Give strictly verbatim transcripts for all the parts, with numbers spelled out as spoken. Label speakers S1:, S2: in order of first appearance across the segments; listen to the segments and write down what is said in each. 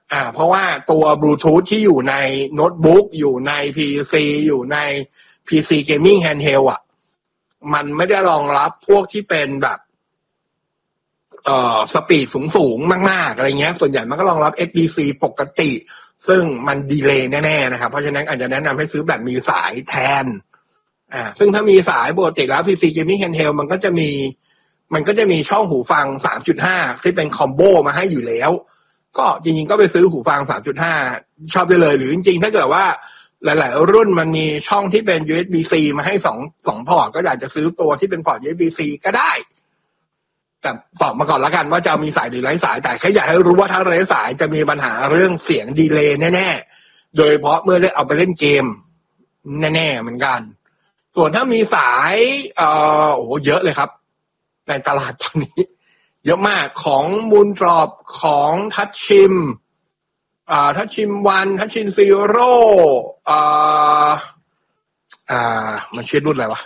S1: อ่าเพราะว่าตัวบลูทูธที่อยู่ในโน้ตบุ๊กอยู่ใน พี ซี อยู่ใน พี ซี Gaming Handheld อ่ะมันไม่ได้รองรับพวกที่เป็นแบบเอ่อสปีดสูงๆมากๆอะไรเงี้ยส่วนใหญ่มันก็รองรับ เอส ดี ซี ปกติซึ่งมันดีเลย์แน่ๆนะครับเพราะฉะนั้นอาจจะแนะนำให้ซื้อแบบมีสายแทนอ่าซึ่งถ้ามีสายปกติแล้ว พี ซี Gaming Handheld มันก็จะมีมันก็จะมีช่องหูฟัง สามจุดห้า ที่เป็นคอมโบมาให้อยู่แล้วก็จริงๆก็ไปซื้อหูฟัง สามจุดห้า ชอบได้เลยหรือจริงๆถ้าเกิดว่าหลายๆรุ่นมันมีช่องที่เป็น ยู เอส บี ซี มาให้สองสองพอร์ตก็อยากจะซื้อตัวที่เป็นพอร์ต ยู เอส บี ซี ก็ได้แต่ตอบมาก่อนแล้วกันว่าจะมีสายหรือไร้สายแต่แค่อยากให้รู้ว่าถ้าไร้สายจะมีปัญหาเรื่องเสียงดีเลย์แน่ๆโดยเฉพาะเมื่อได้เอาไปเล่นเกมแน่ๆเหมือนกันส่วนถ้ามีสายเอ่อโอ้โหเยอะเลยครับในตลาดตอนนี้เยอะมากของมูลดรอปของทัชชิมอ่าทัชชิมวันทัชชิมซีโร่อ่าอ่ามันชื่อรุ่นอะไรวะ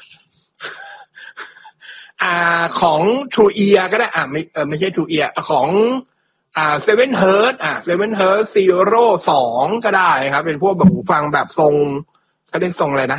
S1: อ่าของ True Ear ก็ได้อ่าไม่เออไม่ใช่ True Ear ของอ่า Seven Hertz อ่า Seven Hertz Zero สองก็ได้ครับเป็นพวกแบบหูฟังแบบทรงเขาเรียกทรงอะไรนะ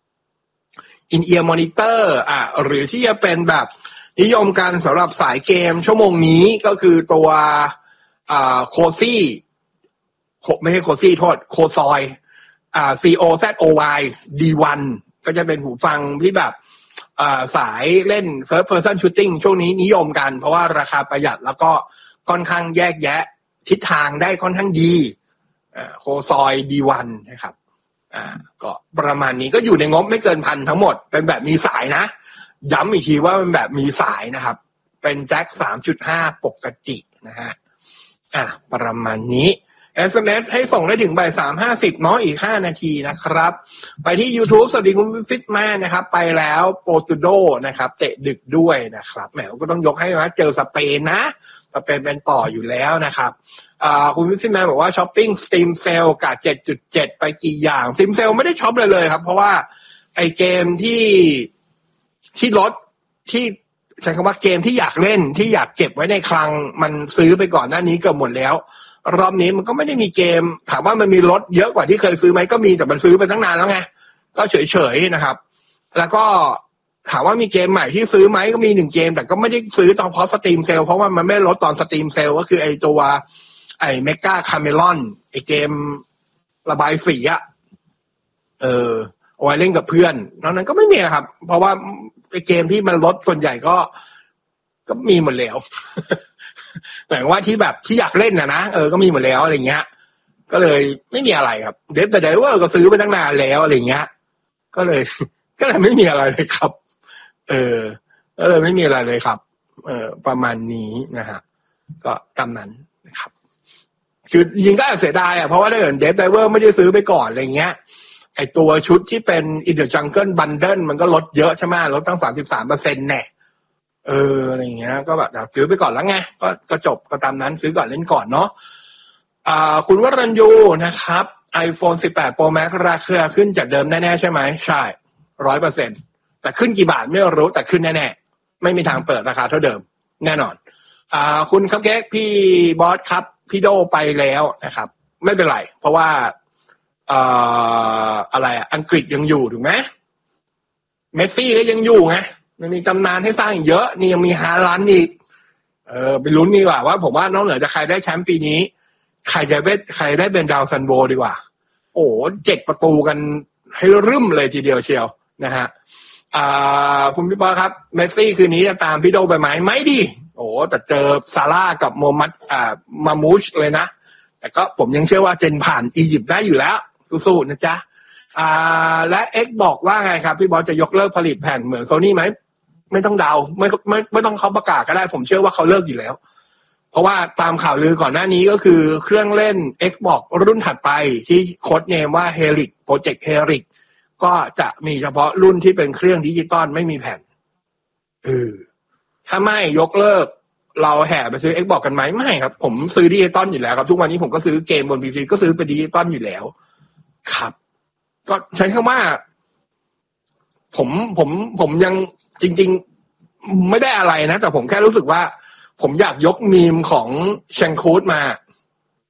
S1: In-ear monitor อ่าหรือที่จะเป็นแบบนิยมกันสำหรับสายเกมชั่วโมงนี้ก็คือตัวอ่าโคซี่ไม่ใช่โคซี่โทษโคซอยอ่า ซี โอ แซด โอ วาย ดี วัน ก็จะเป็นหูฟังที่แบบอ่าสายเล่น first person shooting ช่วงนี้นิยมกันเพราะว่าราคาประหยัดแล้วก็ค่อนข้างแยกแยะทิศทางได้ค่อนข้างดีอ่าโคซอย ดี วัน นะครับอ่าก็ประมาณนี้ก็อยู่ในงบไม่เกินพันทั้งหมดเป็นแบบมีสายนะย้ำอีกทีว่าเป็นแบบมีสายนะครับเป็นแจ็ค สามจุดห้า ปกตินะฮะอ่ะประมาณนี้ เอส เอ็ม เอส ให้ส่งได้ถึงบ่าย สามห้าสิบ เนาะอีกห้านาทีนะครับไปที่ YouTube สวัสดีคุณฟิตแมนนะครับไปแล้วโปรตุโดนะครับเตะดึกด้วยนะครับแหมก็ต้องยกให้ว่าเจอสเปนนะสเปนเป็นต่ออยู่แล้วนะครับอ่าคุณฟิตแมนบอกว่าช้อปปิ้ง Steam Sale กับ เจ็ดจุดเจ็ด ไปกี่อย่าง Steam Sale ไม่ได้ช็อปเลยเลยครับเพราะว่าไอเกมที่ที่ลดที่ใช้คำว่าเกมที่อยากเล่นที่อยากเก็บไว้ในคลังมันซื้อไปก่อนหน้านี้เกือบหมดแล้วรอบนี้มันก็ไม่ได้มีเกมถามว่ามันมีลดเยอะกว่าที่เคยซื้อไหมก็มีแต่มันซื้อไปตั้งนานแล้วไงก็เฉยๆนะครับแล้วก็ถามว่ามีเกมใหม่ที่ซื้อไหมก็มีหนึ่งเกมแต่ก็ไม่ได้ซื้อตอนเพราะสตรีมเซลเพราะว่ามันไม่ลดตอนสตรีมเซลก็คือไอตัวไอเมกาคาเมลอนไอเกมระบายสีอะเออเอาไว้เล่นกับเพื่อนนอกนั้นก็ไม่มีครับเพราะว่าไอเกมที่มันลดส่วนใหญ่ก็ก็มีหมดแล้วหมายว่าที่แบบที่อยากเล่นนะนะเออก็มีหมดแล้วอะไรเงี้ยก็เลยไม่มีอะไรครับเดฟแต่เดฟเวอร์ก็ซื้อไปตั้งนานแล้วอะไรเงี้ยก็เลยก็เลยไม่มีอะไรเลยครับเออก็เลยไม่มีอะไรเลยครับเออประมาณนี้นะฮะก็ตามนั้นนะครับคือยิงก็เสียดายอ่ะเพราะว่าถ้าเกิดเดฟไดเวอร์ไม่ได้ซื้อไปก่อนอะไรเงี้ยไอตัวชุดที่เป็น In the Jungle Bundle มันก็ลดเยอะใช่ไหมลดตั้ง สามสิบสามเปอร์เซ็นต์ แน่เอออะไรเงี้ยก็แบบซื้อไปก่อนแล้วไงก็ก็จบก็ตามนั้นซื้อก่อนเล่นก่อนเนาะอ่าคุณวรัญยูนะครับ iPhone สิบแปด Pro Max ราคาขึ้นจากเดิมแน่ๆใช่ไหมใช่ ร้อยเปอร์เซ็นต์ แต่ขึ้นกี่บาทไม่รู้แต่ขึ้นแน่ๆไม่มีทางเปิดราคาเท่าเดิมแน่นอนอ่าคุณคัพเค้กพี่บอสครับพี่โดไปแล้วนะครับไม่เป็นไรเพราะว่าอ่าอะไรอ่ะอังกฤษยังอยู่ถูกไหมเมสซี่ก็ยังอยู่ไงมันมีตำนานให้สร้างอีกเยอะนี่ยังมีฮาลันด์อีกเออไปลุ้นดีกว่าว่าผมว่านอกเหนือจากใครได้แชมป์ปีนี้ใครจะเป็นใครได้เป็นดาวซันโบดีกว่าโอ้เจ็ดประตูกันให้รึมเลยทีเดียวเชียวนะฮะอ่าคุณพี่ปอครับเมสซี่คืนนี้จะตามพี่โดไปไหมไม่ดีโอ้แต่เจอซาร่ากับโมมัดอ่ามามูชเลยนะแต่ก็ผมยังเชื่อว่าเจนผ่านอียิปต์ได้อยู่แล้วสู้ๆนะจ๊ะอ่าและ X บอกว่าไงครับพี่บอสจะยกเลิกผลิตแผ่นเหมือนโซนี่ไหมไม่ต้องเดาไม่ไม่ไม่ต้องเขาประกาศก็ได้ผมเชื่อว่าเขาเลิกอยู่แล้วเพราะว่าตามข่าวลือก่อนหน้านี้ก็คือเครื่องเล่น Xbox รุ่นถัดไปที่โค้ดเนมว่า Helix Project Helix ก็จะมีเฉพาะรุ่นที่เป็นเครื่องดิจิตอลไม่มีแผ่นเออถ้าไม่ยกเลิกเราแห่ไปซื้อ Xbox กันไหมไม่ครับผมซื้อดิจิตอลอยู่แล้วครับทุกวันนี้ผมก็ซื้อเกมบน พี ซี ก็ซื้อเป็นดิจิตอลอยู่แล้วครับก็ใช้คำว่าผมผมผมยังจริงๆไม่ได้อะไรนะแต่ผมแค่รู้สึกว่าผมอยากยกมีมของแชงคูดมา